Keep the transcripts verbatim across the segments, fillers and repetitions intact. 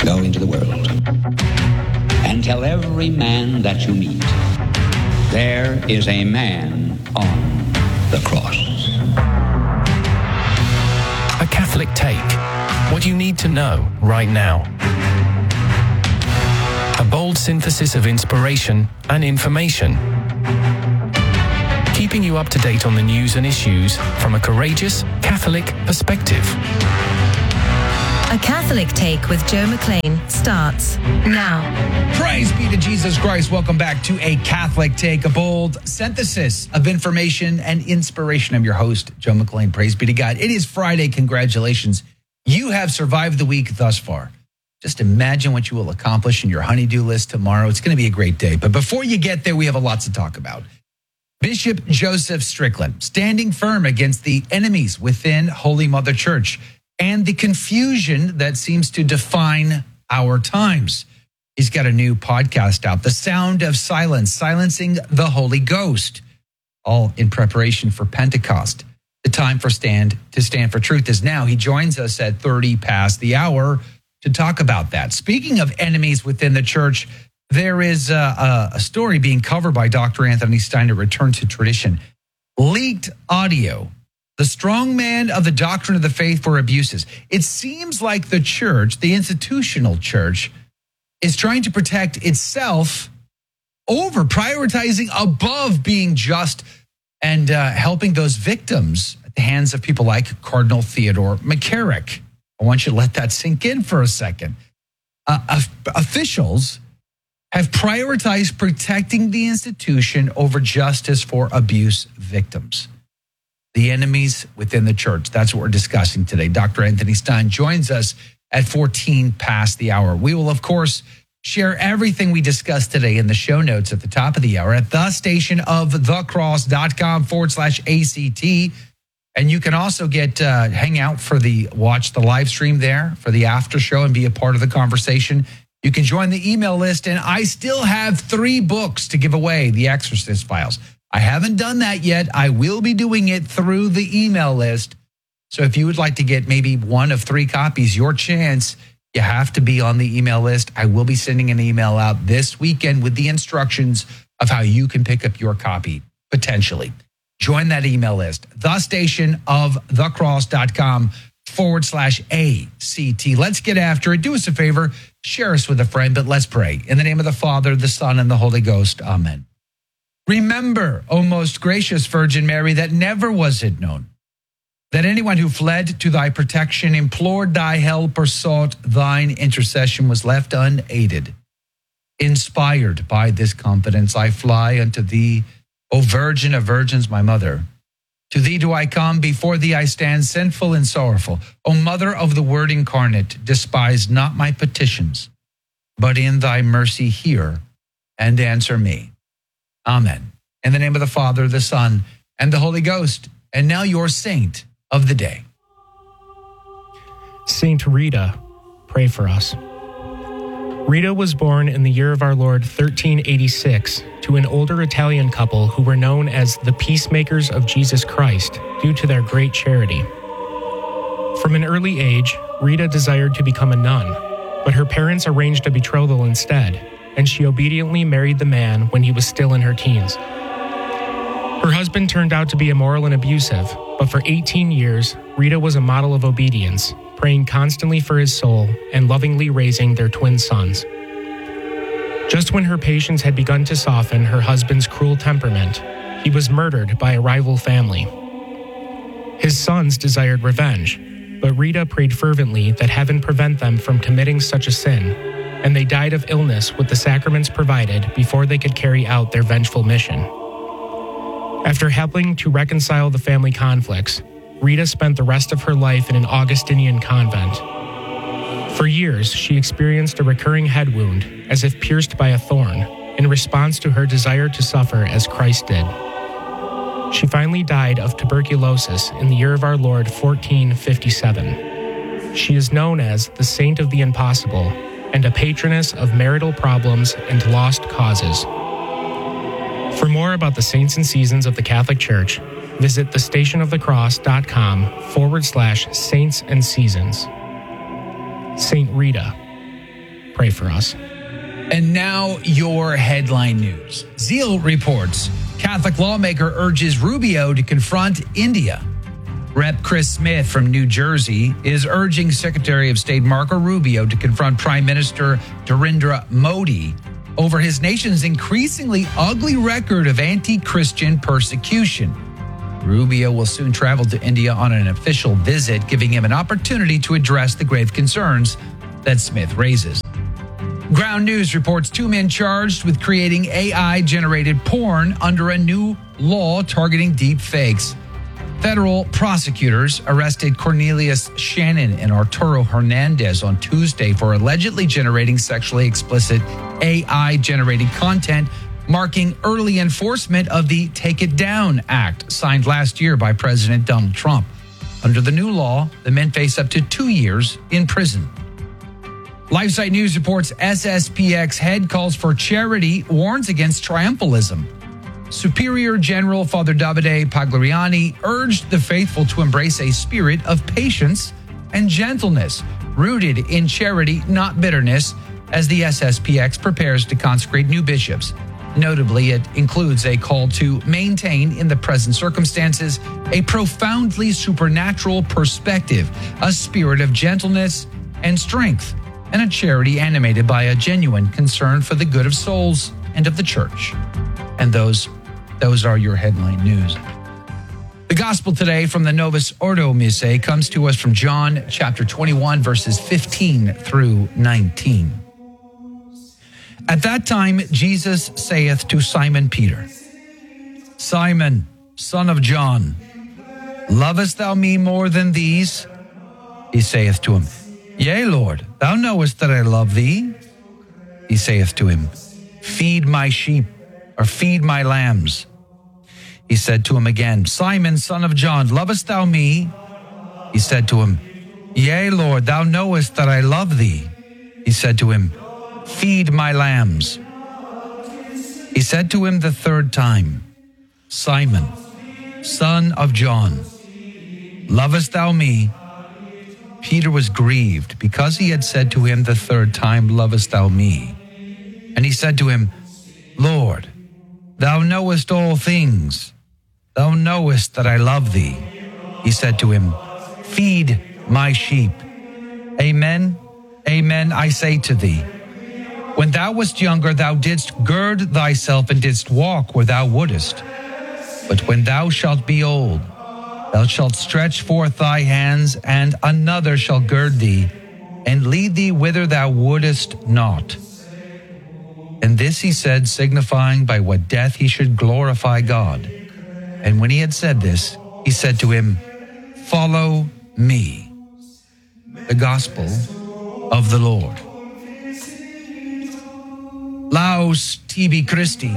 Go into the world and tell every man that you meet, there is a man on the cross. A Catholic Take. What you need to know right now. A bold synthesis of inspiration and information. Keeping you up to date on the news and issues from a courageous Catholic perspective. A Catholic Take with Joe McLean starts now. Praise be to Jesus Christ. Welcome back to A Catholic Take, a bold synthesis of information and inspiration. I'm your host, Joe McLean. Praise be to God. It is Friday. Congratulations. You have survived the week thus far. Just imagine what you will accomplish in your honey-do list tomorrow. It's going to be a great day. But before you get there, we have a lot to talk about. Bishop Joseph Strickland standing firm against the enemies within Holy Mother Church and the confusion that seems to define our times. He's got a new podcast out, The Sound of Silence, Silencing the Holy Ghost, all in preparation for Pentecost. The time for stand to stand for truth is now. He joins us at thirty past the hour to talk about that. Speaking of enemies within the church, there is a, a story being covered by Doctor Anthony Steiner, Return to Tradition. Leaked audio. The strong man of the doctrine of the faith for abuses. It seems like the church, the institutional church, is trying to protect itself over prioritizing above being just and uh, helping those victims at the hands of people like Cardinal Theodore McCarrick. I want you to let that sink in for a second. Uh, officials have prioritized protecting the institution over justice for abuse victims. The enemies within the church. That's what we're discussing today. Doctor Anthony Stein joins us at fourteen past the hour. We will, of course, share everything we discussed today in the show notes at the top of the hour at the station of thecross.com forward slash ACT. And you can also get, uh, hang out for the, watch the live stream there for the after show and be a part of the conversation. You can join the email list. And I still have three books to give away, The Exorcist Files. I haven't done that yet. I will be doing it through the email list. So if you would like to get maybe one of three copies, your chance, you have to be on the email list. I will be sending an email out this weekend with the instructions of how you can pick up your copy, potentially. Join that email list. The station of thecross.com forward slash ACT. Let's get after it. Do us a favor. Share us with a friend, but let's pray. In the name of the Father, the Son, and the Holy Ghost. Amen. Remember, O most gracious Virgin Mary, that never was it known that anyone who fled to thy protection, implored thy help, or sought thine intercession was left unaided. Inspired by this confidence, I fly unto thee, O Virgin of Virgins, my mother. To thee do I come, before thee I stand, sinful and sorrowful. O Mother of the Word incarnate, despise not my petitions, but in thy mercy hear and answer me. Amen. In the name of the Father, the Son, and the Holy Ghost. And now your saint of the day. Saint Rita, pray for us. Rita was born in the year of our Lord thirteen eighty-six to an older Italian couple who were known as the Peacemakers of Jesus Christ due to their great charity. From an early age, Rita desired to become a nun, but her parents arranged a betrothal instead, and she obediently married the man when he was still in her teens. Her husband turned out to be immoral and abusive, but for eighteen years, Rita was a model of obedience, praying constantly for his soul and lovingly raising their twin sons. Just when her patience had begun to soften her husband's cruel temperament, he was murdered by a rival family. His sons desired revenge, but Rita prayed fervently that heaven prevent them from committing such a sin, and they died of illness with the sacraments provided before they could carry out their vengeful mission. After helping to reconcile the family conflicts, Rita spent the rest of her life in an Augustinian convent. For years, she experienced a recurring head wound, as if pierced by a thorn, in response to her desire to suffer as Christ did. She finally died of tuberculosis in the year of our Lord fourteen fifty-seven. She is known as the Saint of the Impossible and a patroness of marital problems and lost causes. For more about the saints and seasons of the Catholic Church, visit thestationofthecross.com forward slash saints and seasons. Saint Rita, pray for us. And now your headline news. Zeal reports Catholic lawmaker urges Rubio to confront India. Representative Chris Smith from New Jersey is urging Secretary of State Marco Rubio to confront Prime Minister Narendra Modi over his nation's increasingly ugly record of anti-Christian persecution. Rubio will soon travel to India on an official visit, giving him an opportunity to address the grave concerns that Smith raises. Ground News reports two men charged with creating A I-generated porn under a new law targeting deep fakes. Federal prosecutors arrested Cornelius Shannon and Arturo Hernandez on Tuesday for allegedly generating sexually explicit A I-generated content, marking early enforcement of the Take It Down Act signed last year by President Donald Trump. Under the new law, the men face up to two years in prison. LifeSite News reports S S P X head calls for charity, warns against triumphalism. Superior General Father Davide Pagliariani urged the faithful to embrace a spirit of patience and gentleness, rooted in charity, not bitterness, as the S S P X prepares to consecrate new bishops. Notably, it includes a call to maintain, in the present circumstances, a profoundly supernatural perspective, a spirit of gentleness and strength, and a charity animated by a genuine concern for the good of souls and of the church. And those Those are your headline news. The gospel today from the Novus Ordo Missae comes to us from John chapter twenty-one, verses fifteen through nineteen. At that time, Jesus saith to Simon Peter, Simon, son of John, lovest thou me more than these? He saith to him, Yea, Lord, thou knowest that I love thee. He saith to him, Feed my sheep, or feed my lambs. He said to him again, Simon, son of John, lovest thou me? He said to him, Yea, Lord, thou knowest that I love thee. He said to him, Feed my lambs. He said to him the third time, Simon, son of John, lovest thou me? Peter was grieved because he had said to him the third time, Lovest thou me? And he said to him, Lord, thou knowest all things. Thou knowest that I love thee. He said to him, Feed my sheep. Amen, amen, I say to thee, when thou wast younger, thou didst gird thyself and didst walk where thou wouldest. But when thou shalt be old, thou shalt stretch forth thy hands, and another shall gird thee, and lead thee whither thou wouldest not. And this he said, signifying by what death he should glorify God. And when he had said this, he said to him, Follow me. The Gospel of the Lord. Laus tibi Christi.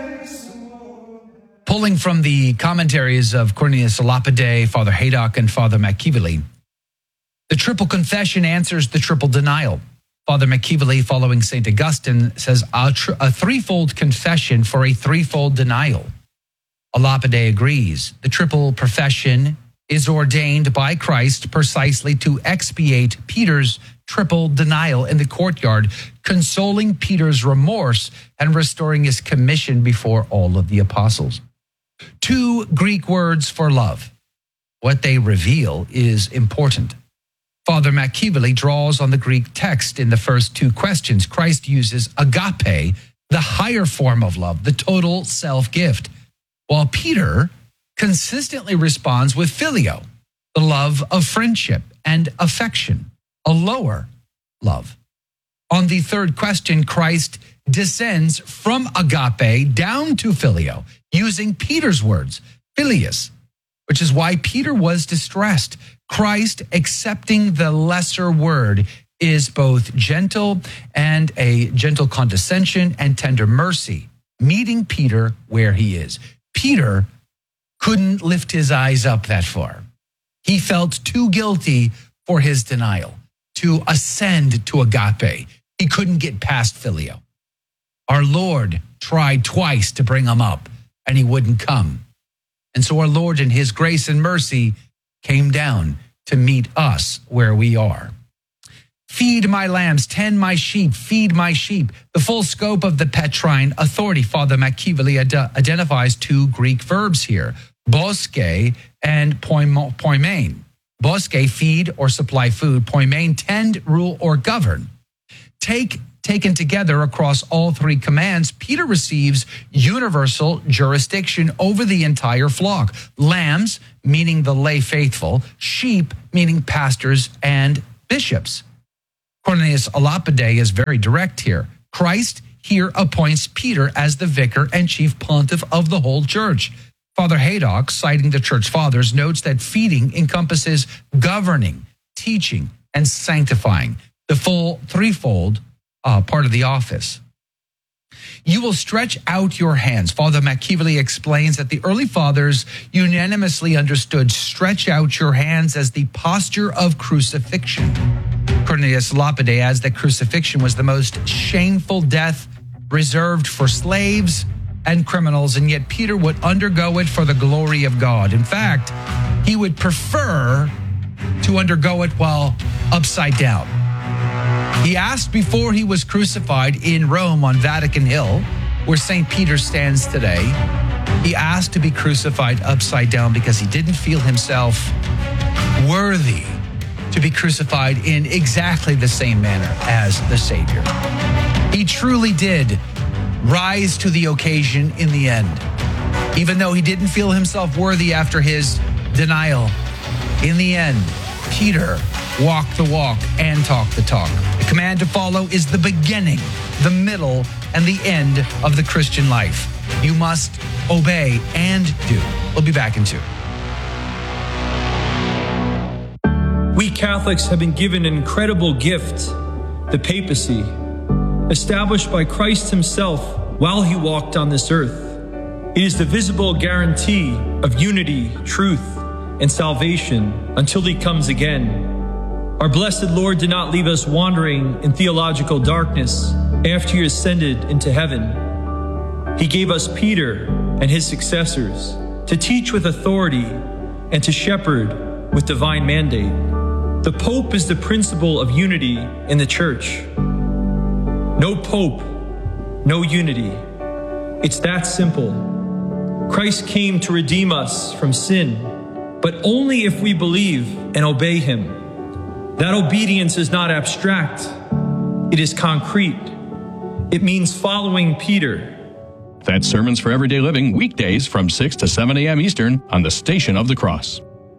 Pulling from the commentaries of Cornelius a Lapide, Father Haydock, and Father McKeevely, the triple confession answers the triple denial. Father McKeevely, following Saint Augustine, says a, tr- a threefold confession for a threefold denial. A Lapide agrees. The triple profession is ordained by Christ precisely to expiate Peter's triple denial in the courtyard, consoling Peter's remorse and restoring his commission before all of the apostles. Two Greek words for love. What they reveal is important. Father McKeevely draws on the Greek text in the first two questions. Christ uses agape, the higher form of love, the total self-gift, while Peter consistently responds with phileo, the love of friendship and affection, a lower love. On the third question, Christ descends from agape down to phileo, using Peter's words, phileus, which is why Peter was distressed. Christ, accepting the lesser word, is both gentle and a gentle condescension and tender mercy, meeting Peter where he is. Peter couldn't lift his eyes up that far. He felt too guilty for his denial to ascend to agape. He couldn't get past phileo. Our Lord tried twice to bring him up, and he wouldn't come. And so our Lord, in his grace and mercy, came down to meet us where we are. Feed my lambs, tend my sheep, feed my sheep. The full scope of the Petrine authority. Father McKeeverly ad- identifies two Greek verbs here, boske and poimen. Boske, feed or supply food. Poimen, tend, rule, or govern. Take, taken together across all three commands, Peter receives universal jurisdiction over the entire flock. Lambs, meaning the lay faithful. Sheep, meaning pastors and bishops. Cornelius a Lapide is very direct here. Christ here appoints Peter as the vicar and chief pontiff of the whole church. Father Haydock, citing the church fathers, notes that feeding encompasses governing, teaching, and sanctifying, the full threefold uh, part of the office. You will stretch out your hands. Father McKeeverly explains that the early fathers unanimously understood stretch out your hands as the posture of crucifixion. Cornelius Lapide adds that crucifixion was the most shameful death reserved for slaves and criminals, and yet Peter would undergo it for the glory of God. In fact, he would prefer to undergo it while upside down. He asked before he was crucified in Rome on Vatican Hill, where Saint Peter stands today. He asked to be crucified upside down because he didn't feel himself worthy to be crucified in exactly the same manner as the Savior. He truly did rise to the occasion in the end. Even though he didn't feel himself worthy after his denial, in the end, Peter walked the walk and talked the talk. The command to follow is the beginning, the middle, and the end of the Christian life. You must obey and do. We'll be back in two. We Catholics have been given an incredible gift, the papacy, established by Christ himself while he walked on this earth. It is the visible guarantee of unity, truth, and salvation until he comes again. Our blessed Lord did not leave us wandering in theological darkness after he ascended into heaven. He gave us Peter and his successors to teach with authority and to shepherd with divine mandate. The Pope is the principle of unity in the Church. No Pope, no unity. It's that simple. Christ came to redeem us from sin, but only if we believe and obey him. That obedience is not abstract. It is concrete. It means following Peter. That's Sermons for Everyday Living, weekdays from six to seven a.m. Eastern on the Station of the Cross.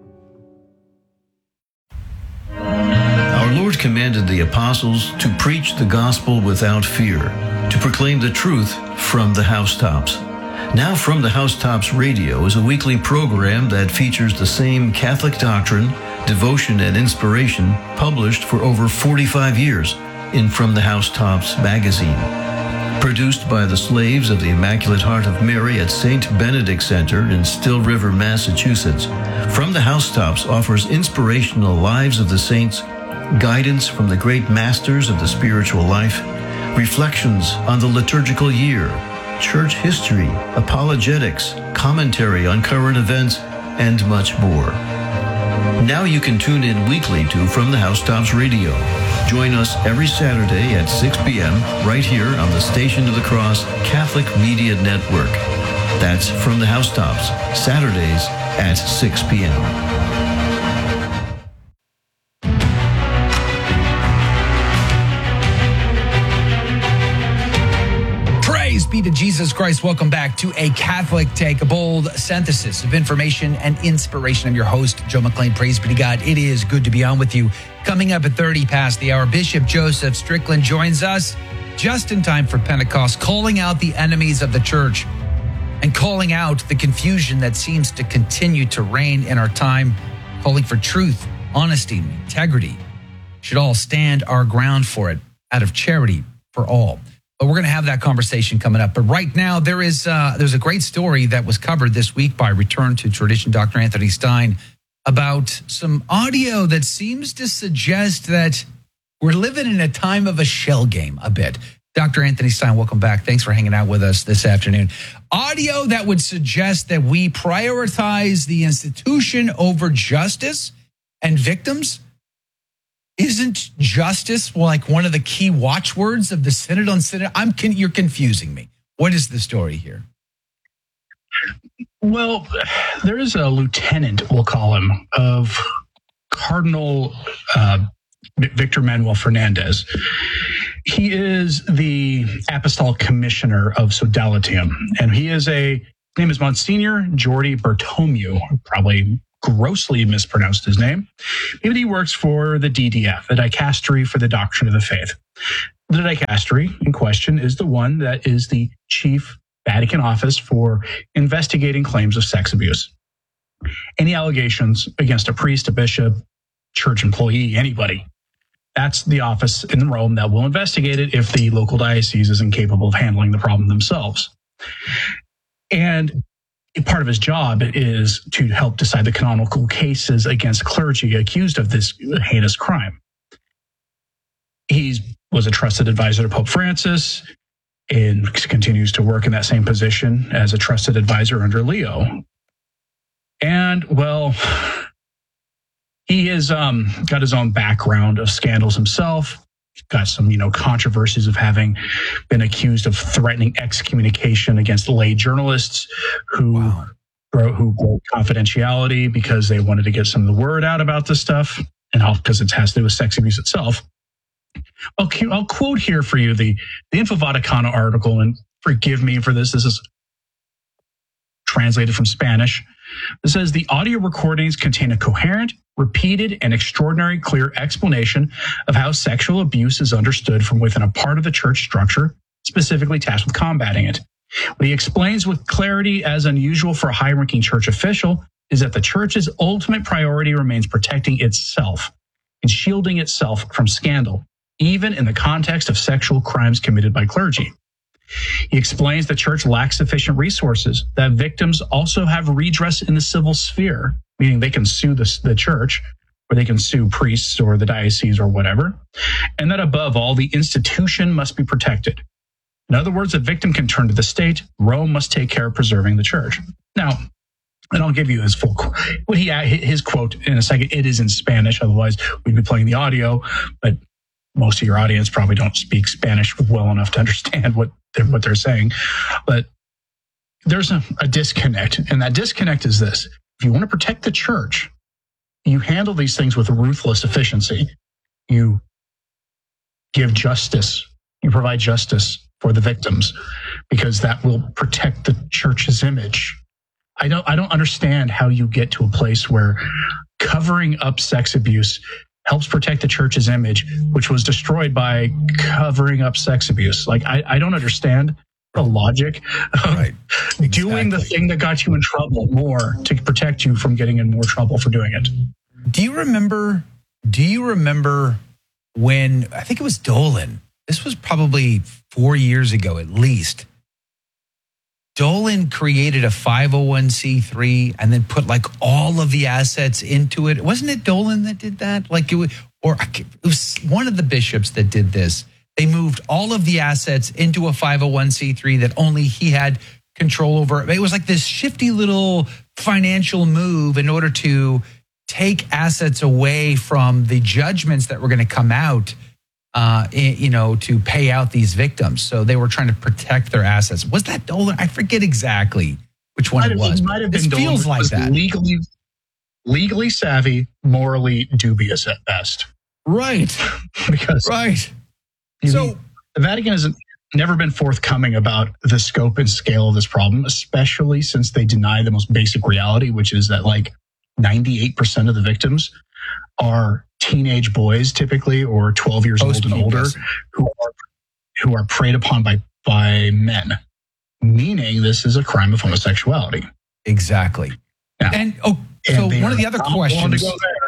Our Lord commanded the apostles to preach the gospel without fear, to proclaim the truth from the housetops. Now From the Housetops Radio is a weekly program that features the same Catholic doctrine, devotion, and inspiration published for over forty-five years in From the Housetops magazine. Produced by the slaves of the Immaculate Heart of Mary at Saint Benedict Center in Still River, Massachusetts, From the Housetops offers inspirational lives of the saints, guidance from the great masters of the spiritual life, reflections on the liturgical year, church history, apologetics, commentary on current events, and much more. Now you can tune in weekly to From the Housetops Radio. Join us every Saturday at six p.m. right here on the Station of the Cross Catholic Media Network. That's From the Housetops, Saturdays at six p.m. Praise be to Jesus Christ. Welcome back to A Catholic Take, a bold synthesis of information and inspiration. I'm your host, Joe McLean. Praise be to God. It is good to be on with you. Coming up at thirty past the hour, Bishop Joseph Strickland joins us just in time for Pentecost, calling out the enemies of the church and calling out the confusion that seems to continue to reign in our time, calling for truth, honesty, and integrity. Should all stand our ground for it out of charity for all. But we're going to have that conversation coming up. But right now, there is uh, there's a great story that was covered this week by Return to Tradition, Doctor Anthony Stein, about some audio that seems to suggest that we're living in a time of a shell game a bit. Doctor Anthony Stein, welcome back. Thanks for hanging out with us this afternoon. Audio that would suggest that we prioritize the institution over justice and victims. Isn't justice like one of the key watchwords of the Synod on Synod? I'm con- you're confusing me. What is the story here? Well, there is a lieutenant, we'll call him, of Cardinal uh, Victor Manuel Fernandez. He is the Apostolic Commissioner of Sodalitium, and he is a, his name is Monsignor Jordi Bertomeu, probably grossly mispronounced his name, but he works for the D D F, the Dicastery for the Doctrine of the Faith. The Dicastery in question is the one that is the chief Vatican office for investigating claims of sex abuse. Any allegations against a priest, a bishop, church employee, anybody, that's the office in Rome that will investigate it if the local diocese is incapable of handling the problem themselves. And part of his job is to help decide the canonical cases against clergy accused of this heinous crime. He was a trusted advisor to Pope Francis and continues to work in that same position as a trusted advisor under Leo. And, well, he has um, got his own background of scandals himself. Got some, you know, controversies of having been accused of threatening excommunication against lay journalists who wow. wrote, who broke confidentiality because they wanted to get some of the word out about this stuff, and how because it has to do with sex abuse itself. I'll, I'll quote here for you the, the Info Vaticano article, and forgive me for this. This is translated from Spanish. It says the audio recordings contain a coherent, repeated, and extraordinary clear explanation of how sexual abuse is understood from within a part of the church structure, specifically tasked with combating it. What he explains with clarity as unusual for a high-ranking church official is that the church's ultimate priority remains protecting itself and shielding itself from scandal, even in the context of sexual crimes committed by clergy. He explains the church lacks sufficient resources, that victims also have redress in the civil sphere, meaning they can sue the, the church, or they can sue priests or the diocese or whatever, and that above all, the institution must be protected. In other words, a victim can turn to the state. Rome must take care of preserving the church. Now, and I'll give you his full what he his quote in a second. It is in Spanish, otherwise we'd be playing the audio, but most of your audience probably don't speak Spanish well enough to understand what they're, what they're saying. But there's a, a disconnect, and that disconnect is this. If you want to protect the church, you handle these things with ruthless efficiency. You give justice. You provide justice for the victims, because that will protect the church's image. I don't, I don't understand how you get to a place where covering up sex abuse helps protect the church's image, which was destroyed by covering up sex abuse. Like, I, I don't understand the logic of right. exactly. doing the thing that got you in trouble more to protect you from getting in more trouble for doing it. Do you remember, do you remember when, I think it was Dolan, this was probably four years ago at least, Dolan created a five oh one c three and then put like all of the assets into it. Wasn't it Dolan that did that? Like it was, or it was one of the bishops that did this. They moved all of the assets into a five oh one c three that only he had control over. It was like this shifty little financial move in order to take assets away from the judgments that were going to come out, uh, you know, to pay out these victims. So they were trying to protect their assets. Was that Dolan? I forget exactly which one it was. It might have been Dolan. It feels like was that. Legally, legally savvy, morally dubious at best. Right. because right. So the Vatican has never been forthcoming about the scope and scale of this problem, especially since they deny the most basic reality, which is that like ninety-eight percent of the victims are teenage boys, typically, or twelve years old and older, who are who are preyed upon by by men. Meaning, this is a crime of homosexuality. Exactly. Now, and oh, so one of the other questions.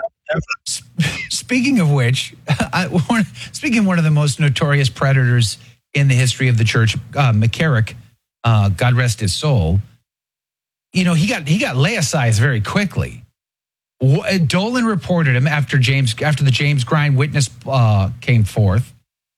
Speaking of which, I, one, speaking of one of the most notorious predators in the history of the church, uh, McCarrick, uh, God rest his soul. You know, he got he got laicized very quickly. Dolan reported him after James after the James Grine witness uh, came forth.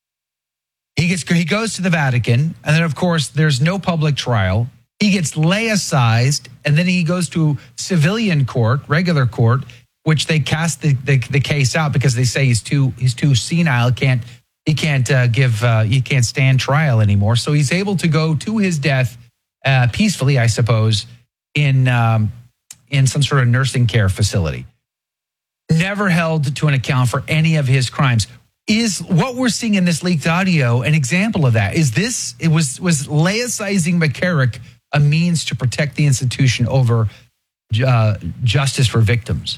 He gets he goes to the Vatican, and then of course there's no public trial. He gets laicized, and then he goes to civilian court, regular court, which they cast the, the, the case out because they say he's too he's too senile, can't he can't uh, give uh, he can't stand trial anymore. So he's able to go to his death uh, peacefully, I suppose, in um, in some sort of nursing care facility. Never held to an account for any of his crimes. Is what we're seeing in this leaked audio an example of that? Is this, it was, was laicizing McCarrick a means to protect the institution over uh, justice for victims?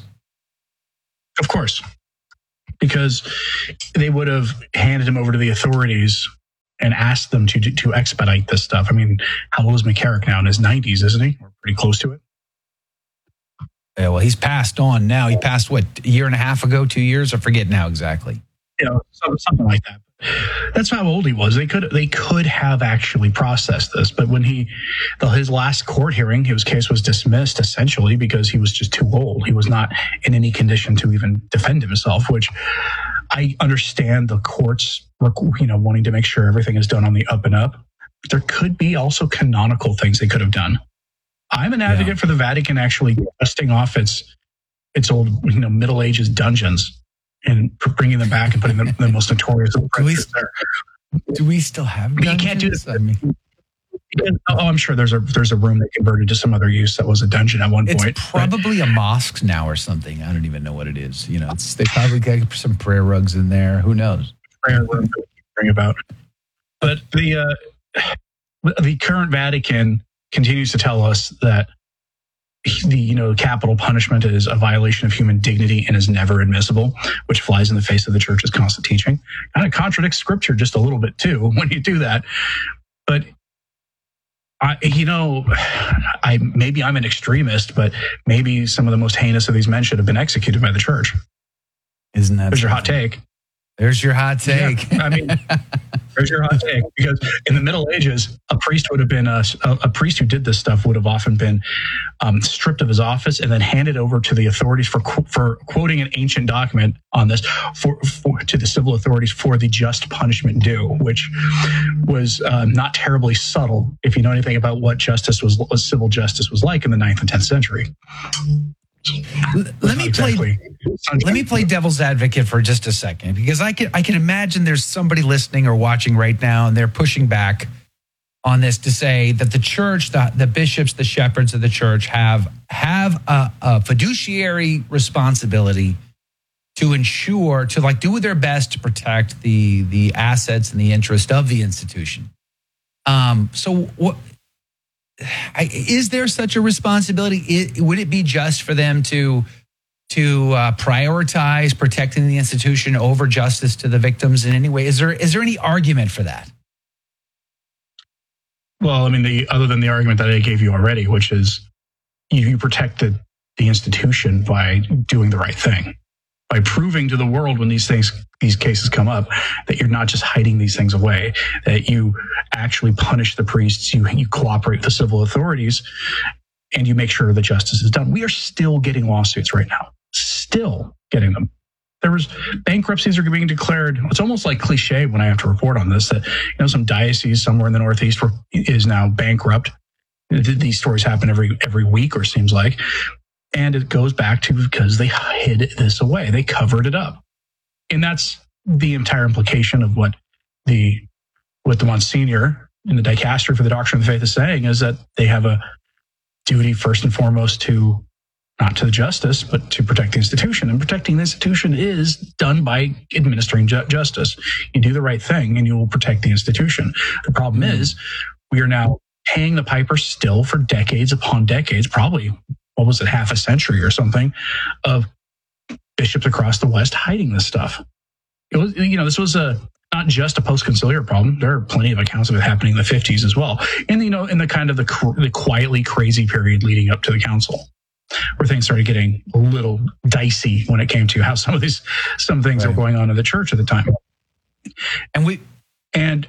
Of course, because they would have handed him over to the authorities and asked them to to expedite this stuff. I mean, how old is McCarrick now? In his nineties, isn't he? We're pretty close to it. Yeah, well, he's passed on now. He passed, what, a year and a half ago, two years? I forget now exactly. You know, something like that. That's how old he was. They could they could have actually processed this, but when he, the, his last court hearing, his case was dismissed essentially because he was just too old. He was not in any condition to even defend himself. Which I understand the courts, you know, wanting to make sure everything is done on the up and up. But there could be also canonical things they could have done. I'm an advocate yeah. for the Vatican actually dusting off its its old, you know, Middle Ages dungeons and bringing them back and putting them the most notorious oppressors there. Do we still have dungeons? You can't do this. I mean, oh, I'm sure there's a there's a room they converted to some other use that was a dungeon at one it's point. It's probably but, a mosque now or something. I don't even know what it is. You know, it's, they probably got some prayer rugs in there. Who knows? Prayer room that we bring about. But the uh, the current Vatican continues to tell us that the you know capital punishment is a violation of human dignity and is never admissible, which flies in the face of the church's constant teaching. Kind of contradicts scripture just a little bit too when you do that. But I, you know, I maybe I'm an extremist, but maybe some of the most heinous of these men should have been executed by the church. Isn't that? There's your hot take. There's your hot take. Yeah, I mean, there's your hot take. Because in the Middle Ages, a priest would have been a, a, a priest who did this stuff would have often been um, stripped of his office and then handed over to the authorities for for quoting an ancient document on this for, for to the civil authorities for the just punishment due, which was um, not terribly subtle if you know anything about what justice was, what civil justice was like in the ninth and tenth century. Let me exactly. play. Let me play devil's advocate for just a second, because I can I can imagine there's somebody listening or watching right now, and they're pushing back on this to say that the church, the, the bishops, the shepherds of the church have have a, a fiduciary responsibility to ensure, to like do their best to protect the the assets and the interest of the institution. Um. So what? I, is there such a responsibility? It, would it be just for them to to uh, prioritize protecting the institution over justice to the victims in any way? Is there is there any argument for that? Well, I mean, the other than the argument that I gave you already, which is you, you protect the, the institution by doing the right thing, by proving to the world when these things, these cases come up, that you're not just hiding these things away, that you actually punish the priests, you, you cooperate with the civil authorities, and you make sure that justice is done. We are still getting lawsuits right now, still getting them. There was bankruptcies are being declared. It's almost like cliche when I have to report on this, that, you know, some diocese somewhere in the Northeast is now bankrupt. These stories happen every every week, or seems like. And it goes back to because they hid this away. They covered it up. And that's the entire implication of what the what the Monsignor in the Dicastery for the Doctrine of the Faith is saying, is that they have a duty first and foremost to not to the justice, but to protect the institution. And protecting the institution is done by administering ju- justice. You do the right thing and you will protect the institution. The problem mm-hmm. is we are now paying the piper still for decades upon decades, probably what was it, half a century or something, of bishops across the West hiding this stuff. It was, you know, this was a not just a post-conciliar problem. There are plenty of accounts of it happening in the fifties as well. And, you know, in the kind of the, the quietly crazy period leading up to the council, where things started getting a little dicey when it came to how some of these, some things right. were going on in the church at the time. And we, and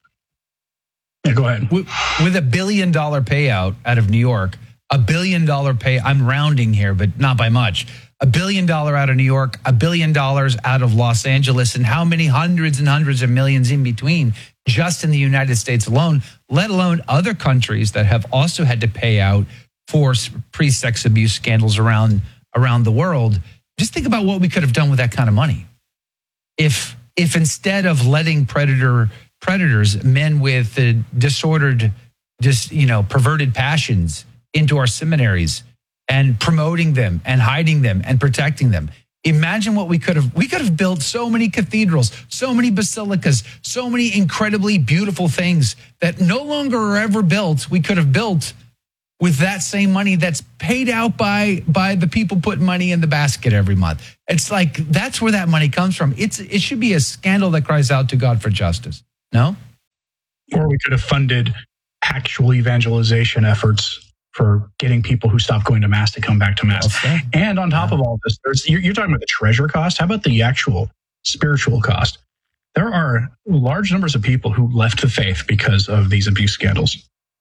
yeah, go ahead. With a billion dollar payout out of New York, a billion dollar pay, I'm rounding here, but not by much. A billion dollar out of New York, a billion dollars out of Los Angeles, and how many hundreds and hundreds of millions in between just in the United States alone, let alone other countries that have also had to pay out for pre-sex abuse scandals around around the world. just think about what we could have done with that kind of money. If if instead of letting predator predators, men with uh, disordered, just you know, perverted passions into our seminaries and promoting them and hiding them and protecting them. Imagine what we could have, we could have built so many cathedrals, so many basilicas, so many incredibly beautiful things that no longer are ever built. We could have built with that same money that's paid out by, by the people putting money in the basket every month. It's like, that's where that money comes from. It's, it should be a scandal that cries out to God for justice. No? Or we could have funded actual evangelization efforts for getting people who stopped going to Mass to come back to Mass. Okay. And on top yeah. of all this, there's, you're, you're talking about the treasure cost. How about the actual spiritual cost? There are large numbers of people who left the faith because of these abuse scandals.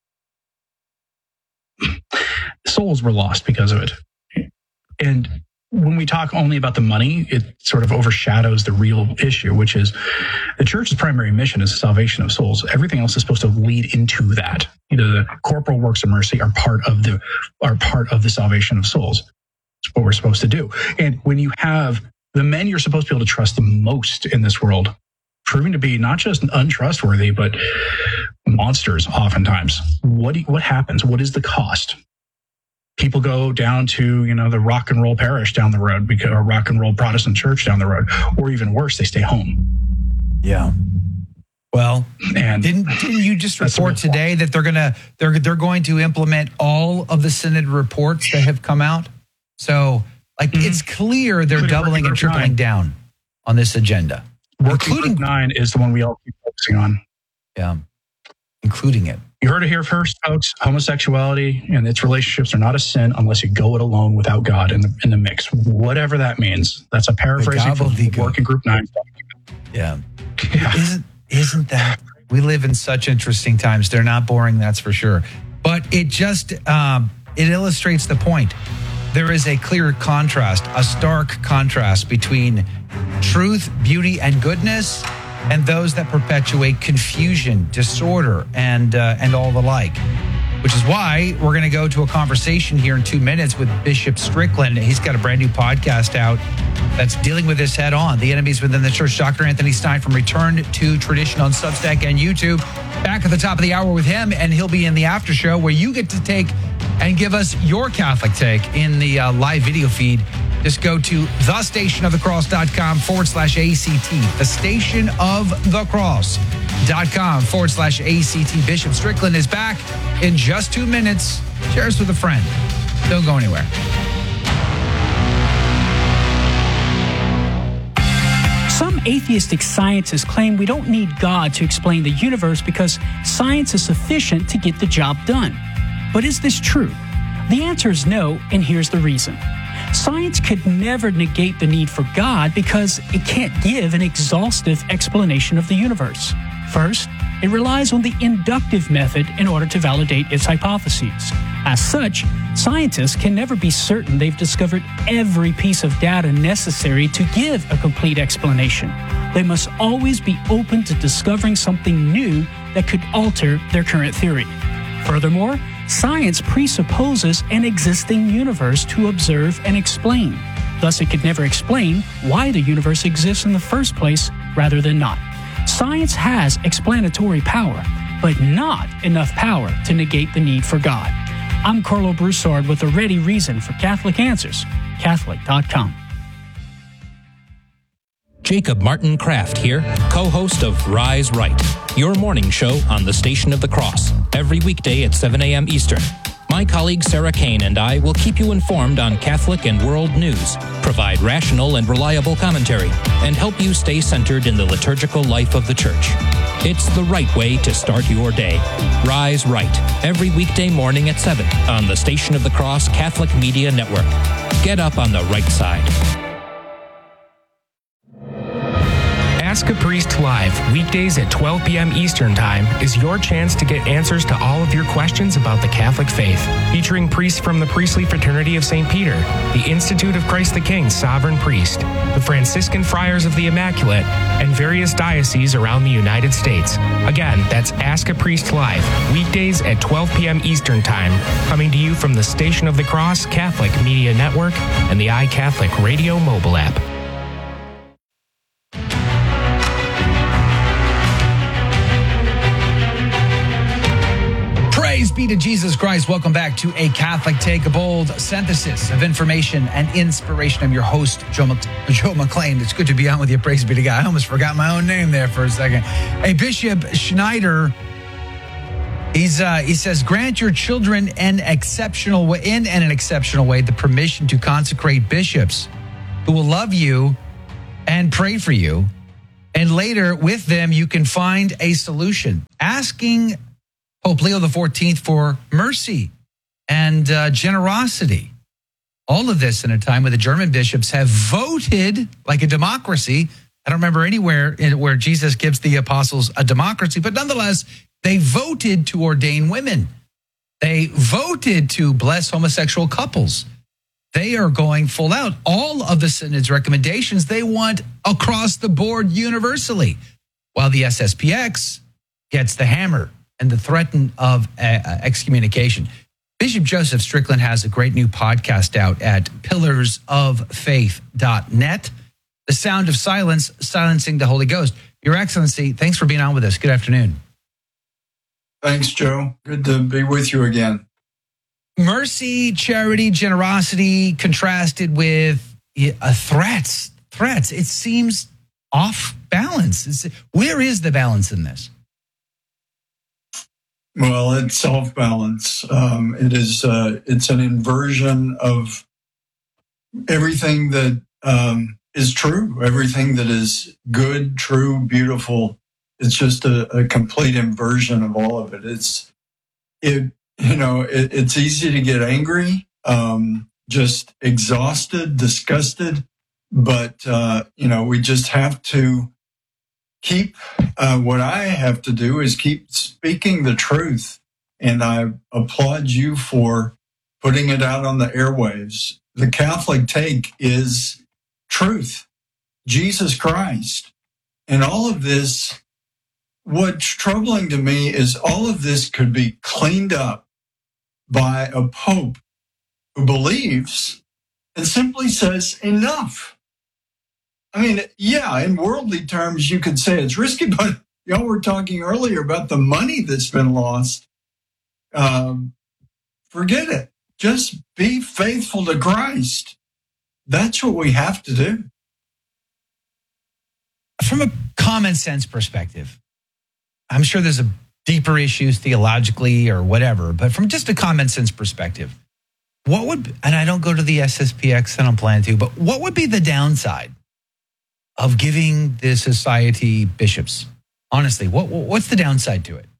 Souls were lost because of it. And when we talk only about the money, it sort of overshadows the real issue, which is the church's primary mission is the salvation of souls. Everything else is supposed to lead into that. You know, the corporal works of mercy are part of the are part of the salvation of souls. It's what we're supposed to do. And when you have the men you're supposed to be able to trust the most in this world proving to be not just untrustworthy, but monsters oftentimes, what do you, what happens? What is the cost? People go down to, you know, the rock and roll parish down the road, because, or rock and roll Protestant church down the road, or even worse, they stay home. Yeah. Well, and didn't didn't you just report today that they're gonna they're they're going to implement all of the Synod reports that have come out? So, like, mm-hmm. it's clear they're including doubling and tripling nine. down on this agenda, Working including Group nine is the one we all keep focusing on. Yeah, including it. You heard it here first, folks. Homosexuality and its relationships are not a sin unless you go it alone without God in the in the mix, whatever that means. That's a paraphrasing from Working Group Nine. Yeah. yeah, isn't isn't that? We live in such interesting times. They're not boring, that's for sure. But it just um, it illustrates the point. There is a clear contrast, a stark contrast between truth, beauty, and goodness, and those that perpetuate confusion, disorder, and uh, and all the like. Which is why we're going to go to a conversation here in two minutes with Bishop Strickland. He's got a brand new podcast out that's dealing with this head on. The Enemies Within the Church. Doctor Anthony Stein from Return to Tradition on Substack and YouTube. Back at the top of the hour with him, and he'll be in the after show where you get to take and give us your Catholic take in the uh, live video feed. Just go to thestationofthecross.com forward slash ACT. The Station of the Cross.com forward slash ACT. Bishop Strickland is back in just two minutes. Share us with a friend. Don't go anywhere. Some atheistic scientists claim we don't need God to explain the universe because science is sufficient to get the job done. But is this true? The answer is no, and here's the reason. Science could never negate the need for God because it can't give an exhaustive explanation of the universe. First, it relies on the inductive method in order to validate its hypotheses. As such, scientists can never be certain they've discovered every piece of data necessary to give a complete explanation. They must always be open to discovering something new that could alter their current theory. Furthermore, science presupposes an existing universe to observe and explain. Thus, it could never explain why the universe exists in the first place rather than not. Science has explanatory power, but not enough power to negate the need for God. I'm Carlo Broussard with a ready reason for Catholic Answers, Catholic dot com. Jacob Martin Kraft here, co-host of Rise Right, your morning show on the Station of the Cross, every weekday at seven a.m. Eastern. My colleague Sarah Kane and I will keep you informed on Catholic and world news, provide rational and reliable commentary, and help you stay centered in the liturgical life of the Church. It's the right way to start your day. Rise Right, every weekday morning at seven on the Station of the Cross Catholic Media Network. Get up on the right side. Ask a Priest Live, weekdays at twelve p.m. Eastern Time, is your chance to get answers to all of your questions about the Catholic faith. Featuring priests from the Priestly Fraternity of Saint Peter, the Institute of Christ the King Sovereign Priest, the Franciscan Friars of the Immaculate, and various dioceses around the United States. Again, that's Ask a Priest Live, weekdays at twelve p.m. Eastern Time, coming to you from the Station of the Cross Catholic Media Network and the iCatholic Radio mobile app. Praise be to Jesus Christ. Welcome back to A Catholic Take, a bold synthesis of information and inspiration. I'm your host, Joe, Mc- Joe McClain. It's good to be on with you. Praise be to God. I almost forgot my own name there for a second. Hey, Bishop Schneider, he's uh, he says, grant your children an exceptional way, in and an exceptional way, the permission to consecrate bishops who will love you and pray for you. And later, with them, you can find a solution. Asking Pope Leo the fourteenth for mercy and uh, generosity. All of this in a time where the German bishops have voted like a democracy. I don't remember anywhere in, where Jesus gives the apostles a democracy, but nonetheless, they voted to ordain women. They voted to bless homosexual couples. They are going full out. All of the Synod's recommendations they want across the board universally, while the S S P X gets the hammer and the threat of uh, excommunication. Bishop Joseph Strickland has a great new podcast out at pillars of faith dot net. The Sound of Silence, Silencing the Holy Ghost. Your Excellency, thanks for being on with us. Good afternoon. Thanks, Joe. Good to be with you again. Mercy, charity, generosity contrasted with uh, threats. Threats. It seems off balance. It's, where is the balance in this? Well, it's off balance. Um, it is. Uh, it's an inversion of everything that um, is true, everything that is good, true, beautiful. It's just a, a complete inversion of all of it. It's it. You know, it, it's easy to get angry, um, just exhausted, disgusted. But uh, you know, we just have to keep, uh, what I have to do is keep speaking the truth. And I applaud you for putting it out on the airwaves. The Catholic take is truth, Jesus Christ. And all of this, what's troubling to me is all of this could be cleaned up by a pope who believes and simply says enough. I mean, yeah, in worldly terms, you could say it's risky, but y'all were talking earlier about the money that's been lost. Um, forget it. Just be faithful to Christ. That's what we have to do. From a common sense perspective, I'm sure there's a deeper issues theologically or whatever, but from just a common sense perspective, what would, and I don't go to the S S P X, I don't plan to, but what would be the downside of giving the society bishops? Honestly, what what's the downside to it?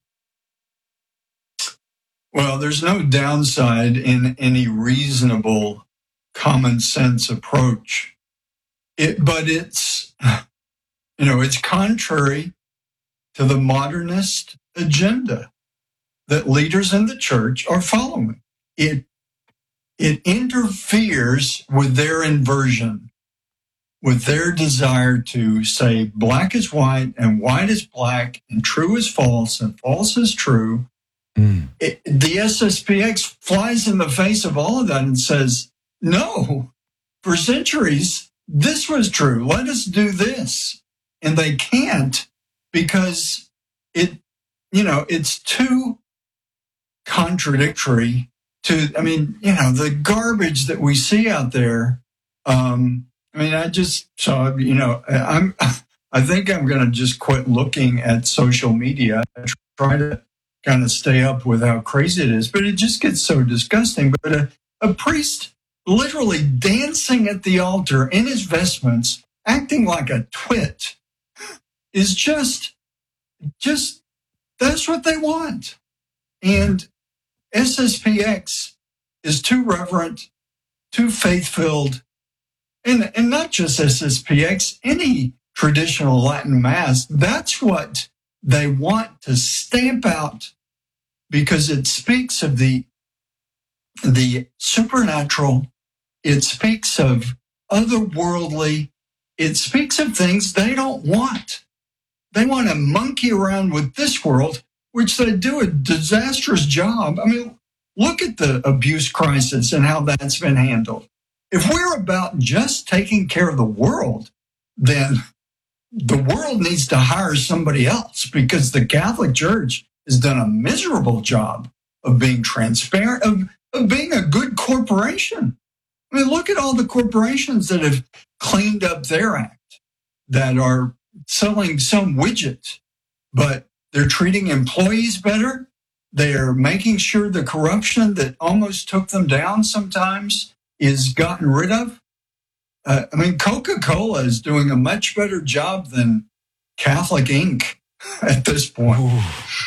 Well, there's no downside in any reasonable common sense approach. It, but it's, you know, it's contrary to the modernist agenda that leaders in the church are following. It, it interferes with their inversion, with their desire to say black is white and white is black and true is false and false is true. Mm. It, the S S P X flies in the face of all of that and says, no, for centuries, this was true. Let us do this. And they can't because it, you know, it's too contradictory to, I mean, you know, the garbage that we see out there. Um, I mean, I just saw, you know, I'm, I think I'm going to just quit looking at social media. I try to kind of stay up with how crazy it is, but it just gets so disgusting. But a, a priest literally dancing at the altar in his vestments, acting like a twit, is just, just, that's what they want. And S S P X is too reverent, too faith-filled, and, and not just S S P X, any traditional Latin Mass. That's what they want to stamp out because it speaks of the, the supernatural. It speaks of otherworldly. It speaks of things they don't want. They want to monkey around with this world, which they do a disastrous job. I mean, look at the abuse crisis and how that's been handled. If we're about just taking care of the world, then the world needs to hire somebody else because the Catholic Church has done a miserable job of being transparent, of, of being a good corporation. I mean, look at all the corporations that have cleaned up their act, that are selling some widget, but they're treating employees better. They're making sure the corruption that almost took them down sometimes is gotten rid of. Uh, I mean, Coca-Cola is doing a much better job than Catholic Incorporated at this point. Ooh.